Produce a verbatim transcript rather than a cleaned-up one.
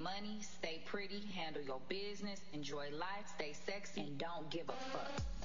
money, stay pretty, handle your business, enjoy life, stay sexy, and don't give a fuck.